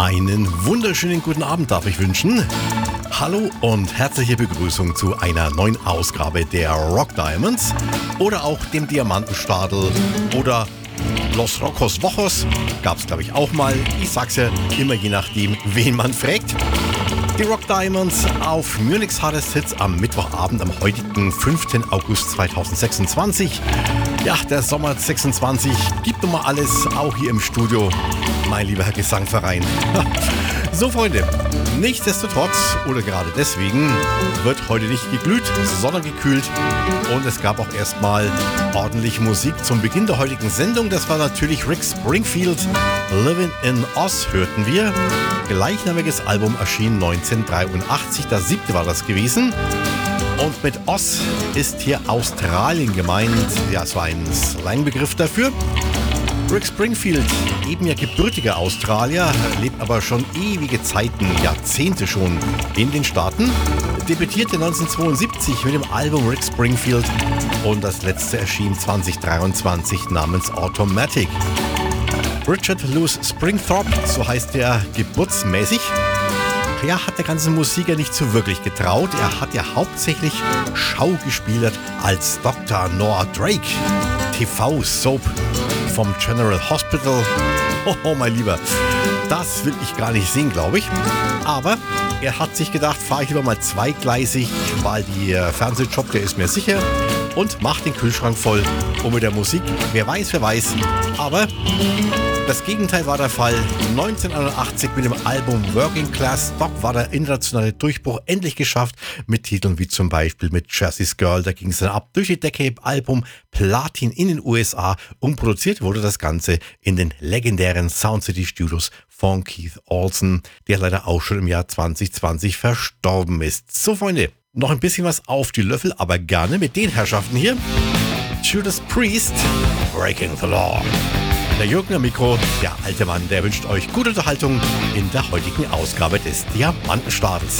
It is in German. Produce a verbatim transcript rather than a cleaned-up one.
Einen wunderschönen guten Abend darf ich wünschen. Hallo und herzliche Begrüßung zu einer neuen Ausgabe der Rock Diamonds oder auch dem Diamantenstadel oder Los Rocos Wochos. Gab's glaube ich auch mal. Ich sag's ja immer je nachdem, wen man fragt. Die Rock Diamonds auf Munich's Hardest Hits am Mittwochabend, am heutigen fünften August zweitausendsechsundzwanzig. Ja, der Sommer sechsundzwanzig gibt nun mal alles, auch hier im Studio, mein lieber Herr Gesangverein. So, Freunde, nichtsdestotrotz oder gerade deswegen wird heute nicht geglüht, sondern gekühlt. Und es gab auch erstmal ordentlich Musik zum Beginn der heutigen Sendung. Das war natürlich Rick Springfield. Living in Oz hörten wir. Gleichnamiges Album erschien neunzehnhundertdreiundachtzig, das siebte war das gewesen. Und mit Oz ist hier Australien gemeint. Ja, es war ein Slangbegriff dafür. Rick Springfield, eben ja gebürtiger Australier, lebt aber schon ewige Zeiten, Jahrzehnte schon in den Staaten. Debütierte neunzehnhundertzweiundsiebzig mit dem Album Rick Springfield und das letzte erschien zweitausenddreiundzwanzig namens Automatic. Richard Louis Springthorpe, so heißt er geburtsmäßig. Ja, hat der ganzen Musik ja nicht so wirklich getraut. Er hat ja hauptsächlich Schaugespielert als Doktor Noah Drake. T V-Soap vom General Hospital. Oh, oh, mein Lieber, das will ich gar nicht sehen, glaube ich. Aber er hat sich gedacht, fahre ich lieber mal zweigleisig, weil der Fernsehjob, der ist mir sicher. Und macht den Kühlschrank voll. Und mit der Musik, wer weiß, wer weiß. Aber das Gegenteil war der Fall. neunzehnhunderteinundachtzig mit dem Album Working Class Stop war der internationale Durchbruch endlich geschafft. Mit Titeln wie zum Beispiel mit Jesse's Girl. Da ging es dann ab durch die Decke. Album Platin in den U S A. Und produziert wurde das Ganze in den legendären Sound City Studios von Keith Olsen, der leider auch schon im Jahr zwanzig zwanzig verstorben ist. So, Freunde, noch ein bisschen was auf die Löffel, aber gerne mit den Herrschaften hier. Judas Priest, Breaking the Law. Der Jürgen am Mikro, der alte Mann, der wünscht euch gute Unterhaltung in der heutigen Ausgabe des Diamantenstadels.